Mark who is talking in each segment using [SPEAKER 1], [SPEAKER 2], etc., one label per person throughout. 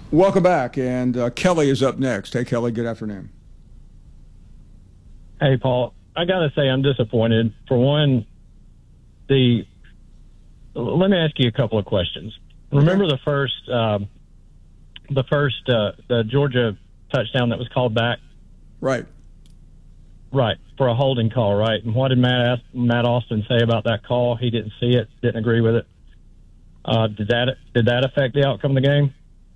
[SPEAKER 1] Welcome back, and Kelly is up next. Hey, Kelly, good afternoon.
[SPEAKER 2] Hey, Paul. I got to say I'm disappointed. For one, let me ask you a couple of questions. Remember the Georgia touchdown that was called back?
[SPEAKER 1] Right.
[SPEAKER 2] Right, for a holding call, right? And what did Matt Austin say about that call? He didn't see it, didn't agree with it. Did that affect the outcome of the game?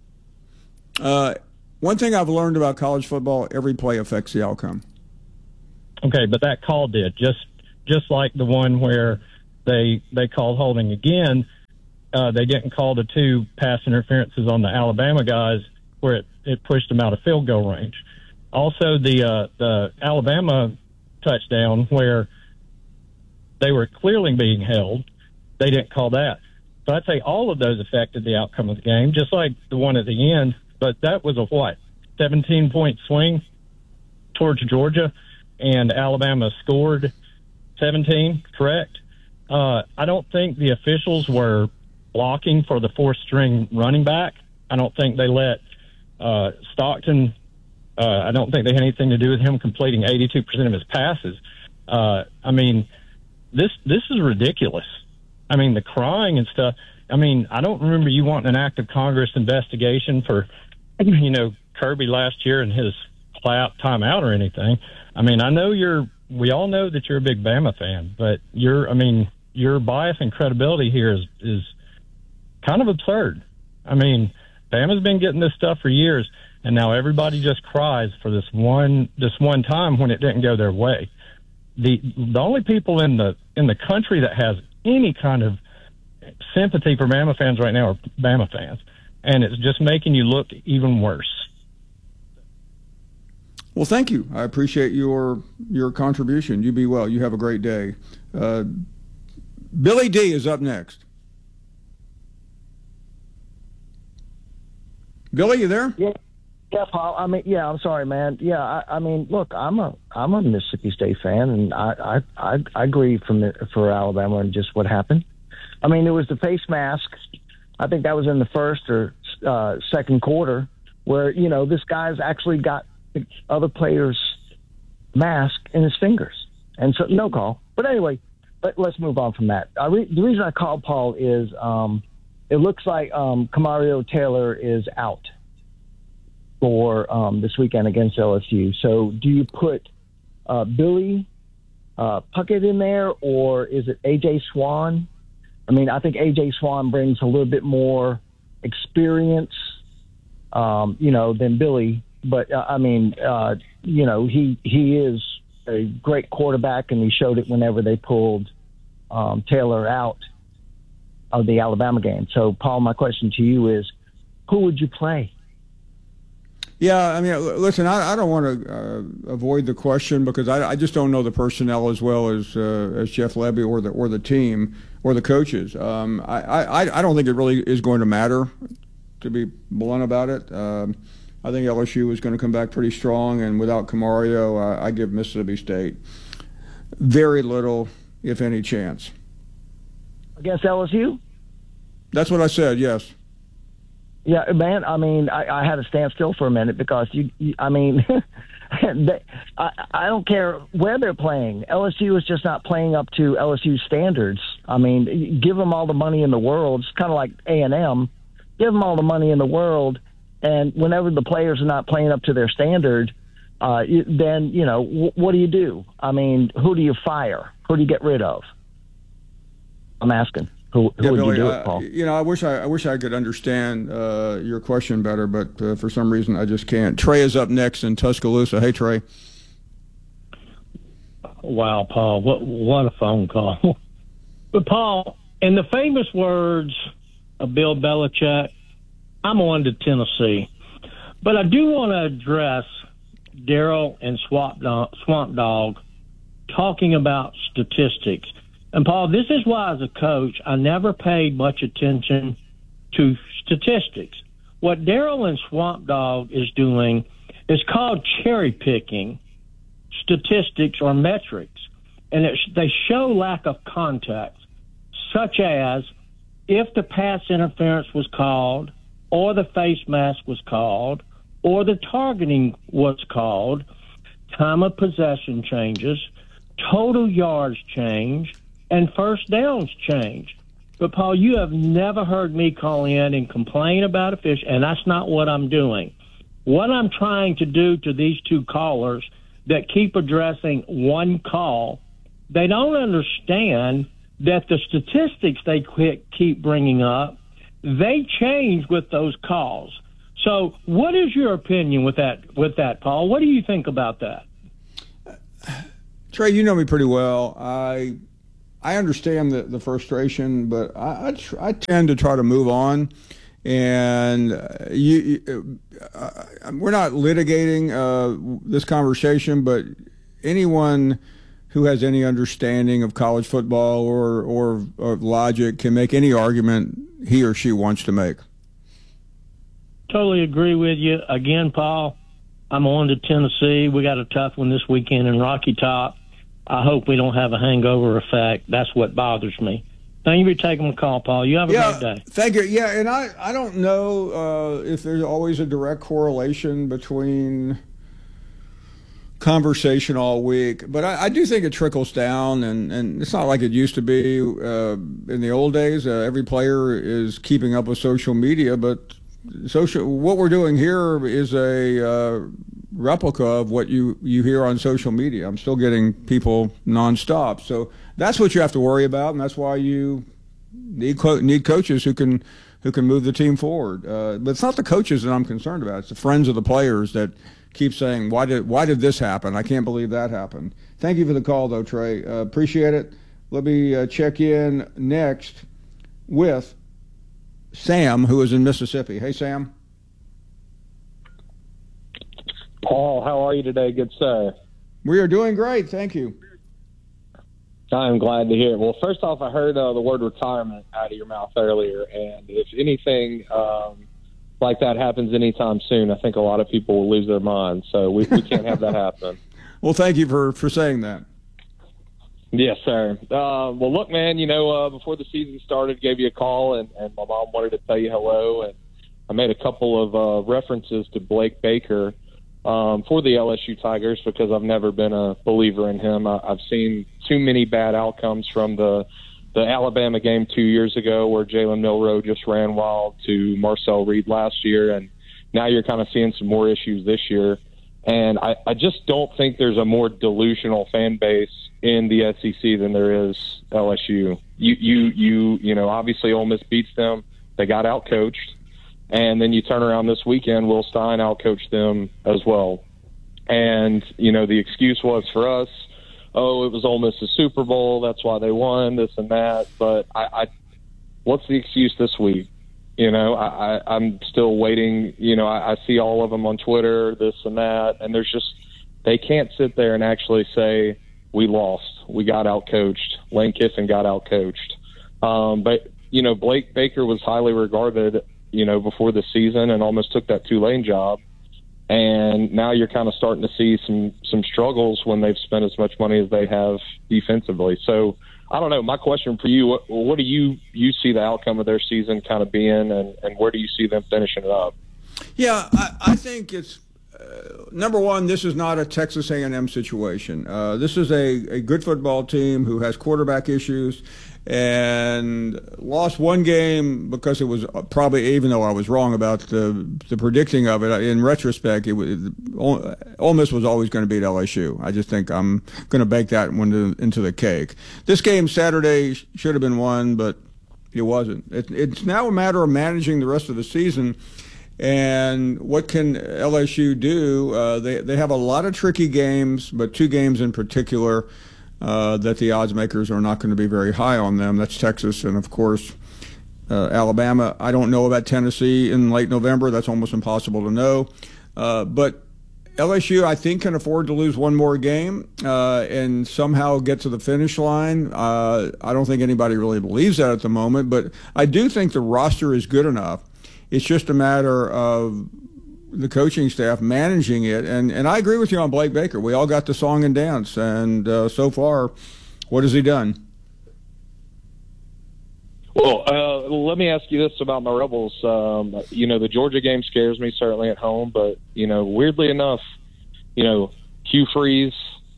[SPEAKER 1] One thing I've learned about college football, every play affects the outcome.
[SPEAKER 2] Okay, but that call did, just like the one where they called holding again. They didn't call the two pass interferences on the Alabama guys where it pushed them out of field goal range. Also, the Alabama touchdown where they were clearly being held, they didn't call that. So I'd say all of those affected the outcome of the game, just like the one at the end. But that was a 17-point swing towards Georgia, and Alabama scored 17, correct? I don't think the officials were blocking for the fourth-string running back. I don't think they let Stockton I don't think they had anything to do with him completing 82% of his passes. I mean, this is ridiculous. I mean, the crying and stuff. I mean, I don't remember you wanting an act of Congress investigation for, Kirby last year and his timeout or anything. I mean, we all know that you're a big Bama fan, but your bias and credibility here is kind of absurd. I mean, Bama's been getting this stuff for years, and now everybody just cries for this one time when it didn't go their way. The only people in the country that has any kind of sympathy for Bama fans right now are Bama fans, and it's just making you look even worse.
[SPEAKER 1] Well, thank you. I appreciate your contribution. You be well. You have a great day. Billy D is up next. Billy, you there?
[SPEAKER 3] Yeah, Paul. I'm sorry, man. Yeah, look, I'm a Mississippi State fan, and I agree for Alabama and just what happened. I mean, it was the face mask. I think that was in the first or second quarter where this guy's actually got the other player's mask in his fingers, and so no call. But anyway, let's move on from that. The reason I called Paul is it looks like Kamario Taylor is out for this weekend against LSU. So do you put Billy Puckett in there, or is it A.J. Swan? I mean, I think A.J. Swan brings a little bit more experience, than Billy. But, he is a great quarterback, and he showed it whenever they pulled Taylor out of the Alabama game. So, Paul, my question to you is, who would you play?
[SPEAKER 1] Yeah, I mean, listen, I don't want to avoid the question because I just don't know the personnel as well as Jeff Lebby or the team or the coaches. I don't think it really is going to matter, to be blunt about it. I think LSU is going to come back pretty strong, and without Kamario, I give Mississippi State very little, if any, chance.
[SPEAKER 3] Against LSU?
[SPEAKER 1] That's what I said, yes.
[SPEAKER 3] Yeah, man, I mean, I had to stand still for a minute because, I don't care where they're playing. LSU is just not playing up to LSU standards. I mean, give them all the money in the world. It's kind of like A&M. Give them all the money in the world, and whenever the players are not playing up to their standard, then, what do you do? I mean, who do you fire? Who do you get rid of? I'm asking. Who would
[SPEAKER 1] Billy,
[SPEAKER 3] you do it, Paul?
[SPEAKER 1] I wish I could understand your question better, but for some reason I just can't. Trey is up next in Tuscaloosa. Hey, Trey.
[SPEAKER 4] Wow, Paul, what a phone call. But, Paul, in the famous words of Bill Belichick, I'm on to Tennessee. But I do want to address Daryl and Swamp Dog talking about statistics. And, Paul, this is why, as a coach, I never paid much attention to statistics. What Daryl and Swamp Dog is doing is called cherry-picking statistics or metrics. And they show lack of context, such as if the pass interference was called, or the face mask was called, or the targeting was called, time of possession changes, total yards change, and first downs change. But, Paul, you have never heard me call in and complain about a fish, and that's not what I'm doing. What I'm trying to do to these two callers that keep addressing one call, they don't understand that the statistics they keep bringing up, they change with those calls. So what is your opinion with that, Paul? What do you think about that?
[SPEAKER 1] Trey, you know me pretty well. I understand the frustration, but I tend to try to move on. And we're not litigating this conversation, but anyone who has any understanding of college football or logic can make any argument he or she wants to make.
[SPEAKER 4] Totally agree with you. Again, Paul, I'm on to Tennessee. We got a tough one this weekend in Rocky Top. I hope we don't have a hangover effect. That's what bothers me. Thank you for taking my call, Paul. You have a great day.
[SPEAKER 1] Thank you. Yeah, and I don't know if there's always a direct correlation between conversation all week, but I do think it trickles down, and it's not like it used to be in the old days. Every player is keeping up with social media, but what we're doing here is a replica of what you hear on social media. I'm still getting people nonstop, so that's what you have to worry about, and that's why you need coaches who can move the team forward. But it's not the coaches that I'm concerned about. It's the friends of the players that keep saying, why did this happen? I can't believe that happened. Thank you for the call, though, Trey. Appreciate it. Let me check in next with Sam, who is in Mississippi. Hey, Sam.
[SPEAKER 5] Paul, how are you today, good sir?
[SPEAKER 1] We are doing great, thank you.
[SPEAKER 5] I'm glad to hear it. Well, first off, I heard the word retirement out of your mouth earlier, and if anything like that happens anytime soon, I think a lot of people will lose their minds, so we can't have that happen.
[SPEAKER 1] Well, thank you for saying that.
[SPEAKER 5] Yes, sir. Well, look, man, before the season started, gave you a call, and my mom wanted to tell you hello, and I made a couple of references to Blake Baker for the LSU Tigers because I've never been a believer in him. I've seen too many bad outcomes from the Alabama game 2 years ago where Jalen Milroe just ran wild to Marcel Reed last year, and now you're kind of seeing some more issues this year. And I just don't think there's a more delusional fan base in the SEC than there is LSU. Obviously Ole Miss beats them. They got outcoached. And then you turn around this weekend, Will Stein outcoached them as well. And, the excuse was for us, it was Ole Miss's Super Bowl, that's why they won, this and that. But what's the excuse this week? I'm still waiting. I see all of them on Twitter, this and that, and they can't sit there and actually say, we lost, we got outcoached, Lane Kiffin got outcoached. But Blake Baker was highly regarded, before the season and almost took that Tulane job. And now you're kind of starting to see some struggles when they've spent as much money as they have defensively. So I don't know. My question for you, what do you see the outcome of their season kind of being, and where do you see them finishing it up?
[SPEAKER 1] Yeah, I think it's number one, this is not a Texas A&M situation. This is a good football team who has quarterback issues and lost one game because it was probably, even though I was wrong about the predicting of it, in retrospect, Ole Miss was always going to beat LSU. I just think I'm going to bake that one into the cake. This game Saturday should have been won, but it wasn't. It's now a matter of managing the rest of the season. And what can LSU do? They have a lot of tricky games, but two games in particular that the odds makers are not going to be very high on them. That's Texas and, of course, Alabama. I don't know about Tennessee in late November. That's almost impossible to know. But LSU, I think, can afford to lose one more game and somehow get to the finish line. I don't think anybody really believes that at the moment, but I do think the roster is good enough. It's just a matter of the coaching staff managing it. And I agree with you on Blake Baker. We all got the song and dance. And so far, what has he done?
[SPEAKER 5] Well, let me ask you this about my Rebels. The Georgia game scares me, certainly at home, but, weirdly enough, Hugh Freeze,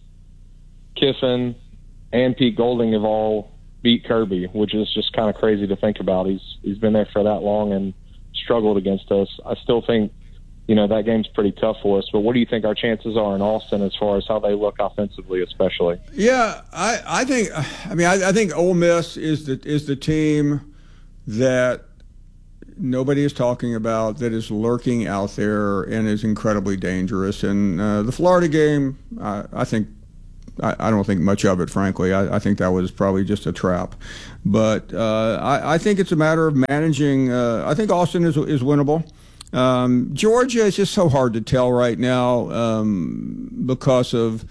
[SPEAKER 5] Kiffin, and Pete Golding have all beat Kirby, which is just kind of crazy to think about. He's been there for that long and struggled against us. I still think, that game's pretty tough for us. But what do you think our chances are in Austin as far as how they look offensively, especially?
[SPEAKER 1] Yeah, I think Ole Miss is the team that nobody is talking about, that is lurking out there and is incredibly dangerous. And the Florida game, I don't think much of it, frankly. I think that was probably just a trap. But I think it's a matter of managing. I think Austin is winnable. Georgia is just so hard to tell right now because of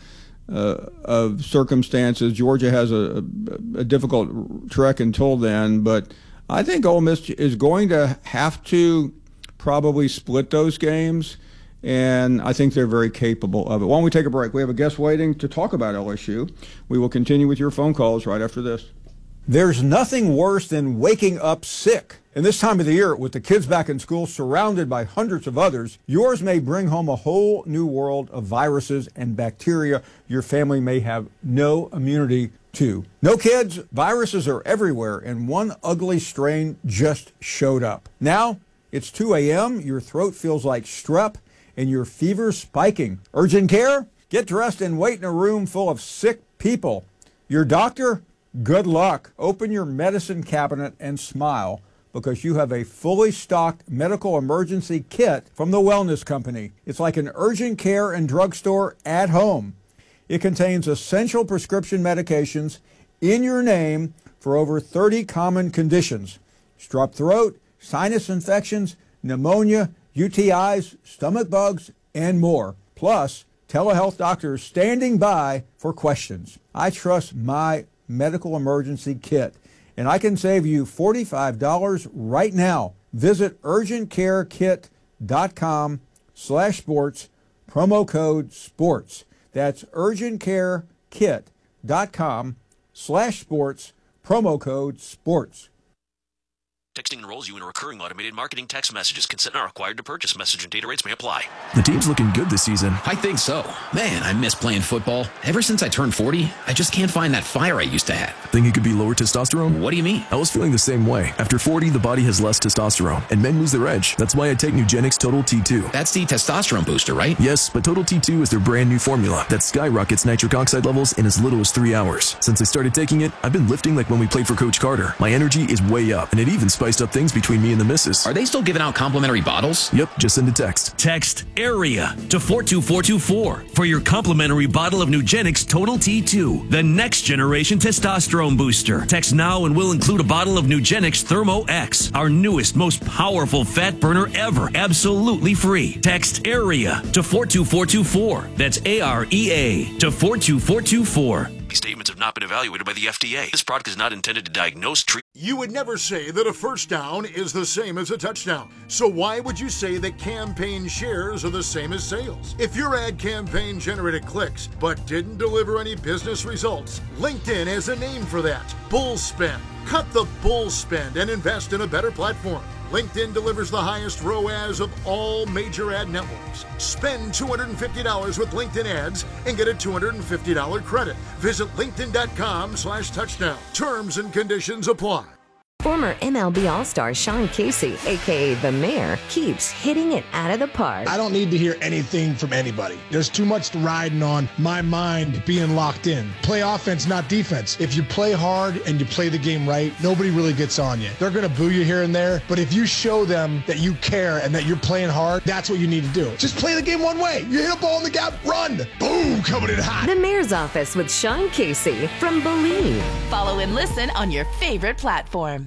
[SPEAKER 1] circumstances. Georgia has a difficult trek until then, but I think Ole Miss is going to have to probably split those games, and I think they're very capable of it. Why don't we take a break? We have a guest waiting to talk about LSU. We will continue with your phone calls right after this. There's nothing worse than waking up sick. And this time of the year, with the kids back in school, surrounded by hundreds of others, yours may bring home a whole new world of viruses and bacteria your family may have no immunity to. No kids, viruses are everywhere, and one ugly strain just showed up. Now, it's 2 a.m., your throat feels like strep, and your fever's spiking. Urgent care? Get dressed and wait in a room full of sick people. Your doctor? Good luck. Open your medicine cabinet and smile, because you have a fully stocked medical emergency kit from the Wellness Company. It's like an urgent care and drugstore at home. It contains essential prescription medications in your name for over 30 common conditions: strep throat, sinus infections, pneumonia, UTIs, stomach bugs, and more. Plus, telehealth doctors standing by for questions. I trust my medical emergency kit, and I can save you $45 right now. Visit urgentcarekit.com/sports, promo code SPORTS. That's urgentcarekit.com/sports, promo code SPORTS.
[SPEAKER 6] Texting enrolls you in a recurring automated marketing text messages. Consent not required to purchase. Message and data rates may apply.
[SPEAKER 7] The team's looking good this season.
[SPEAKER 8] I think so. Man, I miss playing football. Ever since I turned 40, I just can't find that fire I used to have.
[SPEAKER 7] Think it could be lower testosterone?
[SPEAKER 8] What do you mean?
[SPEAKER 7] I was feeling the same way. After 40, the body has less testosterone, and men lose their edge. That's why I take Nugenix Total T2.
[SPEAKER 8] That's the testosterone booster, right?
[SPEAKER 7] Yes, but Total T2 is their brand new formula that skyrockets nitric oxide levels in as little as 3 hours. Since I started taking it, I've been lifting like when we played for Coach Carter. My energy is way up, and it even spiced up things between me and the missus.
[SPEAKER 8] Are they still giving out complimentary bottles?
[SPEAKER 7] Yep, just send a text.
[SPEAKER 6] Text AREA to 42424 for your complimentary bottle of Nugenix Total T2, the next generation testosterone booster. Text now and we'll include a bottle of Nugenix Thermo X, our newest, most powerful fat burner ever, absolutely free. Text AREA to 42424. That's AREA to 42424. These statements have not been evaluated by the FDA. This product is not intended to diagnose, treat.
[SPEAKER 9] You would never say that a first down is the same as a touchdown. So why would you say that campaign shares are the same as sales? If your ad campaign generated clicks but didn't deliver any business results, LinkedIn has a name for that: bull spend. Cut the bull spend and invest in a better platform. LinkedIn delivers the highest ROAS of all major ad networks. Spend $250 with LinkedIn ads and get a $250 credit. Visit linkedin.com/touchdown. Terms and conditions apply.
[SPEAKER 10] Former MLB All-Star Sean Casey, a.k.a. The Mayor, keeps hitting it out of the park.
[SPEAKER 11] I don't need to hear anything from anybody. There's too much riding on my mind being locked in. Play offense, not defense. If you play hard and you play the game right, nobody really gets on you. They're going to boo you here and there, but if you show them that you care and that you're playing hard, that's what you need to do. Just play the game one way. You hit a ball in the gap, run. Boom, coming in hot.
[SPEAKER 10] The Mayor's Office with Sean Casey from Believe.
[SPEAKER 12] Follow and listen on your favorite platform.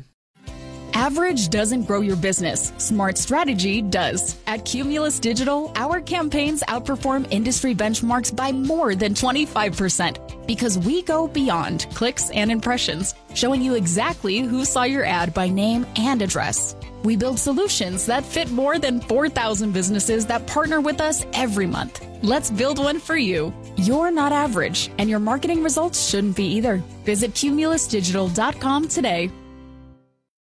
[SPEAKER 13] Average doesn't grow your business. Smart strategy does. At Cumulus Digital, our campaigns outperform industry benchmarks by more than 25% because we go beyond clicks and impressions, showing you exactly who saw your ad by name and address. We build solutions that fit more than 4,000 businesses that partner with us every month. Let's build one for you. You're not average, and your marketing results shouldn't be either. Visit cumulusdigital.com today.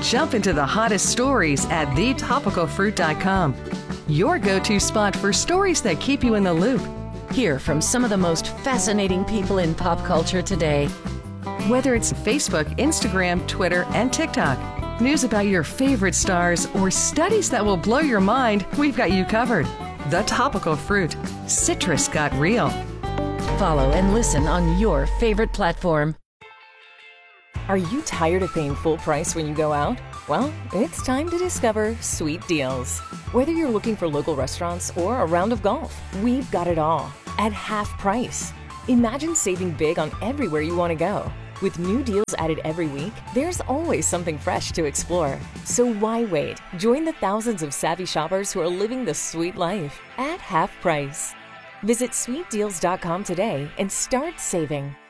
[SPEAKER 10] Jump into the hottest stories at thetopicalfruit.com. Your go-to spot for stories that keep you in the loop.
[SPEAKER 12] Hear from some of the most fascinating people in pop culture today.
[SPEAKER 10] Whether it's Facebook, Instagram, Twitter, and TikTok, news about your favorite stars, or studies that will blow your mind, we've got you covered. The Topical Fruit. Citrus got real.
[SPEAKER 12] Follow and listen on your favorite platform.
[SPEAKER 14] Are you tired of paying full price when you go out? Well, it's time to discover Sweet Deals. Whether you're looking for local restaurants or a round of golf, we've got it all at half price. Imagine saving big on everywhere you want to go. With new deals added every week, there's always something fresh to explore. So why wait? Join the thousands of savvy shoppers who are living the sweet life at half price. Visit sweetdeals.com today and start saving.